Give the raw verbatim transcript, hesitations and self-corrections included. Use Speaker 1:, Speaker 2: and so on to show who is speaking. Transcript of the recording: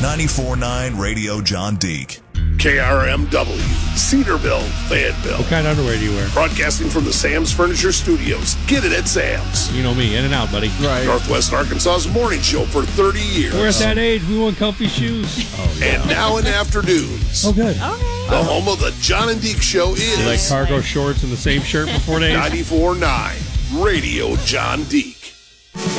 Speaker 1: ninety-four point nine Radio John Deek.
Speaker 2: K R M W, Cedarville, Fayetteville.
Speaker 3: What kind of underwear do you wear?
Speaker 2: Broadcasting from the Sam's Furniture Studios. Get it at Sam's.
Speaker 3: You know me, in and out, buddy.
Speaker 4: Right.
Speaker 2: Northwest Arkansas's morning show for thirty years.
Speaker 3: We're at that age. We want comfy shoes.
Speaker 4: Oh, yeah.
Speaker 2: And now in afternoons,
Speaker 3: Oh, good.
Speaker 5: Okay.
Speaker 2: the home of the John and Deke Show is
Speaker 3: You like cargo shorts and the same shirt for four days?
Speaker 2: ninety-four point nine Radio John Deke.